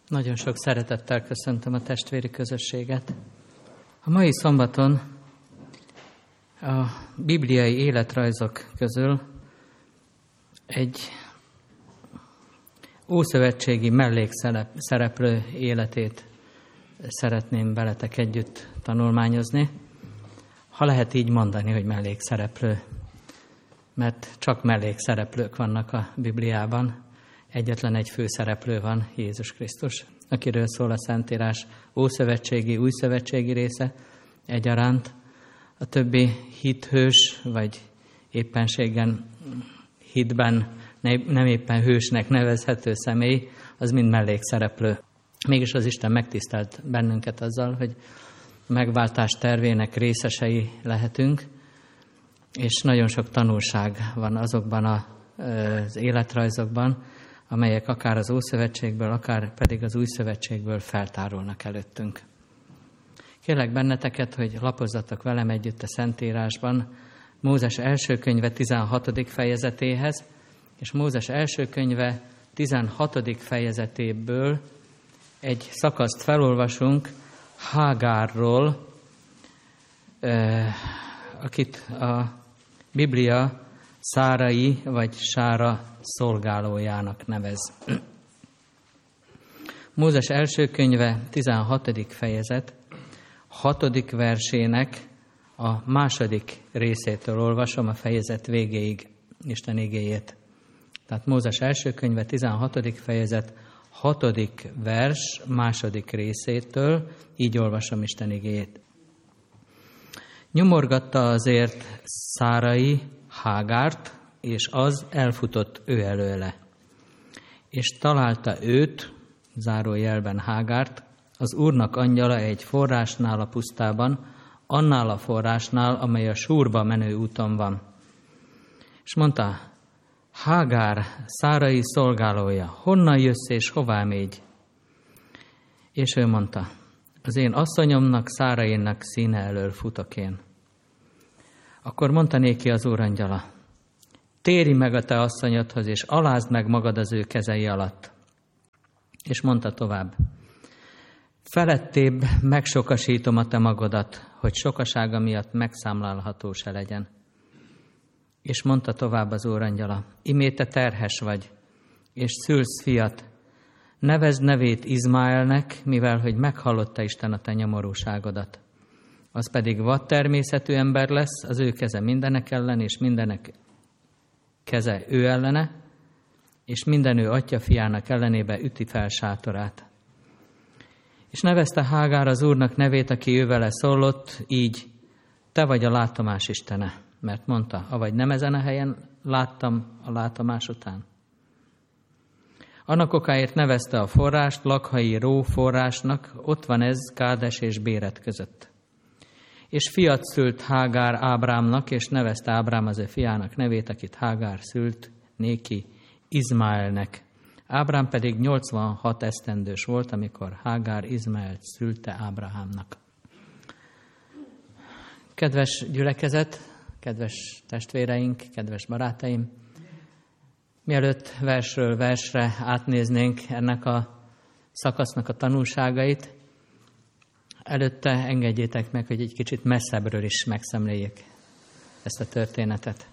Nagyon sok szeretettel köszöntöm a testvéri közösséget. A mai szombaton a bibliai életrajzok közül egy ószövetségi mellékszereplő életét szeretném veletek együtt tanulmányozni. Ha lehet így mondani, hogy mellékszereplő, mert csak mellékszereplők vannak a Bibliában. Egyetlen egy főszereplő van, Jézus Krisztus, akiről szól a Szentírás ószövetségi, újszövetségi része egyaránt. A többi hithős, vagy éppenségen hitben nem éppen hősnek nevezhető személy, az mind mellékszereplő. Mégis az Isten megtisztelt bennünket azzal, hogy a megváltás tervének részesei lehetünk, és nagyon sok tanulság van azokban az életrajzokban, amelyek akár az Ószövetségből, akár pedig az Újszövetségből feltárulnak előttünk. Kérlek benneteket, hogy lapozzatok velem együtt a Szentírásban Mózes első könyve 16. fejezetéhez, és Mózes első könyve 16. fejezetéből egy szakaszt felolvasunk Hágárról, akit a Biblia Szárai vagy Sára szolgálójának nevez. Mózes első könyve 16. fejezet 6. versének a második részétől olvasom a fejezet végéig Isten igéjét. Tehát Mózes első könyve 16. fejezet 6. vers második részétől így olvasom Isten igéjét. Nyomorgatta azért Szárai Hágárt, és az elfutott ő előle. És találta őt, zárójelben Hágárt, az Úrnak angyala egy forrásnál a pusztában, annál a forrásnál, amely a Súrba menő úton van. És mondta, Hágár, Szárai szolgálója, honnan jössz és hová mégy? És ő mondta, az én asszonyomnak, Szárainak színe elől futok én. Akkor mondta néki az Úr angyala, térj meg a te asszonyodhoz, és alázd meg magad az ő kezei alatt. És mondta tovább, felettébb megsokasítom a te magadat, hogy sokasága miatt megszámlálható se legyen. És mondta tovább az Úr angyala, imé te terhes vagy, és szülsz fiat, nevezd nevét Izmaelnek, mivel hogy meghallotta Isten a te nyomorúságodat. Az pedig vad természetű ember lesz, az ő keze mindenek ellen, és mindenek keze ő ellene, és minden ő atya fiának ellenébe üti fel sátorát. És nevezte Hágár az Úrnak nevét, aki ővele szólott, így, te vagy a látomás Istene, mert mondta, avagy nem ezen a helyen láttam a látomás után. Annak okáért nevezte a forrást Lakhai Ró forrásnak, ott van ez Kádes és Béret között. És fiat szült Hágár Ábrámnak, és nevezte Ábrám az ő fiának nevét, akit Hágár szült néki Izmaelnek. Ábrám pedig 86 esztendős volt, amikor Hágár Izmaelt szülte Ábrahámnak. Kedves gyülekezet, kedves testvéreink, kedves barátaim, mielőtt versről versre átnéznénk ennek a szakasznak a tanulságait, előtte engedjétek meg, hogy egy kicsit messzebbről is megszemléljük ezt a történetet.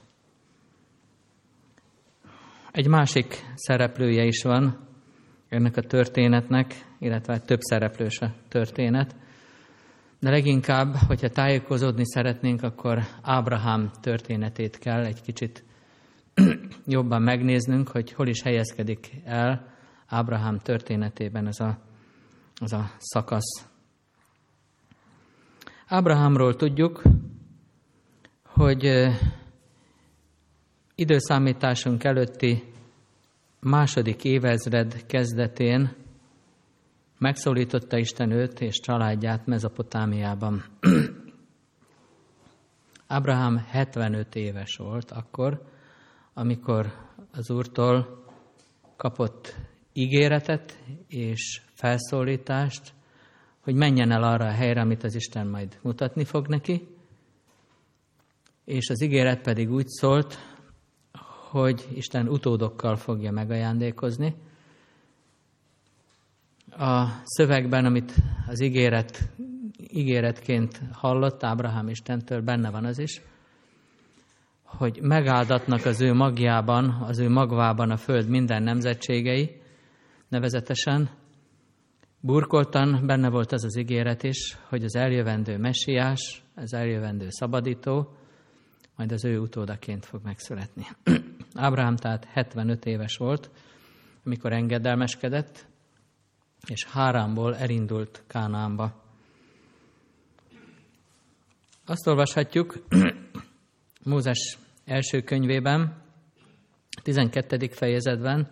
Egy másik szereplője is van ennek a történetnek, illetve több szereplős a történet, de leginkább, hogyha tájékozódni szeretnénk, akkor Ábrahám történetét kell egy kicsit jobban megnéznünk, hogy hol is helyezkedik el Ábrahám történetében ez a szakasz. Ábrahámról tudjuk, hogy időszámításunk előtti második évezred kezdetén megszólította Isten őt és családját Mezopotámiában. Ábrahám 75 éves volt akkor, amikor az Úrtól kapott ígéretet és felszólítást, hogy menjen el arra a helyre, amit az Isten majd mutatni fog neki, és az ígéret pedig úgy szólt, hogy Isten utódokkal fogja megajándékozni, a szövegben, amit az ígéretként hallott Ábrahám Istentől, benne van az is, hogy megáldatnak az ő magjában, az ő magvában a föld minden nemzetségei, nevezetesen burkoltan benne volt az az ígéret is, hogy az eljövendő messiás, az eljövendő szabadító, majd az ő utódaként fog megszületni. Ábrahám tehát 75 éves volt, amikor engedelmeskedett, és Háránból elindult Kánaánba. Azt olvashatjuk Mózes első könyvében, 12. fejezetben,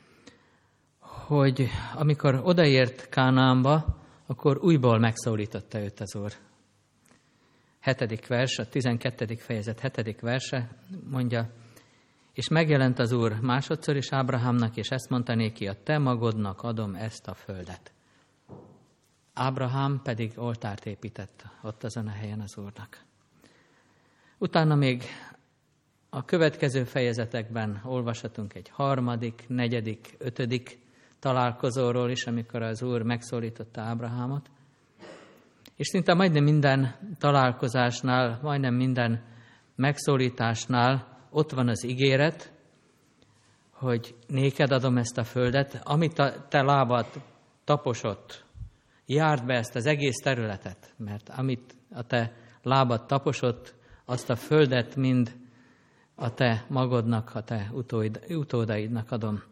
hogy amikor odaért Kánaánba, akkor újból megszólította őt az Úr. 7. vers, a 12. fejezet 7. verse mondja, és megjelent az Úr másodszor is Ábrahámnak, és ezt mondta néki, a te magodnak adom ezt a földet. Ábrahám pedig oltárt épített ott azon a helyen az Úrnak. Utána még a következő fejezetekben olvashatunk egy 3., 4., 5. találkozóról is, amikor az Úr megszólította Ábrahámot. És szinte majdnem minden találkozásnál, majdnem minden megszólításnál ott van az ígéret, hogy néked adom ezt a földet, amit a te lábad taposott, járd be ezt az egész területet, mert amit a te lábad taposott, azt a földet mind a te magodnak, a te utódaidnak adom.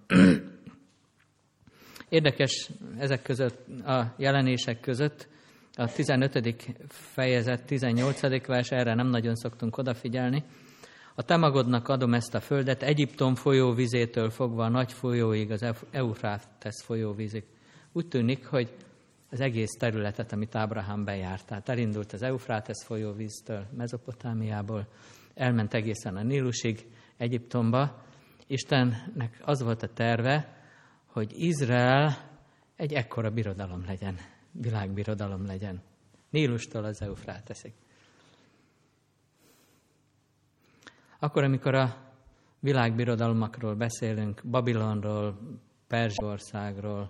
Érdekes ezek között, a jelenések között, a 15. fejezet 18. vers, erre nem nagyon szoktunk odafigyelni. A te magodnak adom ezt a földet, Egyiptom folyóvizétől fogva a nagy folyóig, az Eufrátesz folyóvízig. Úgy tűnik, hogy az egész területet, amit Ábrahám bejárt. Tehát elindult az Eufrátesz folyóvíztől, Mezopotámiából, elment egészen a Nílusig, Egyiptomba. Istennek az volt a terve, hogy Izrael egy ekkora birodalom legyen, világbirodalom legyen. Nílustól az Eufráteszig. Akkor, amikor a világbirodalmakról beszélünk, Babilonról, Perzsiországról,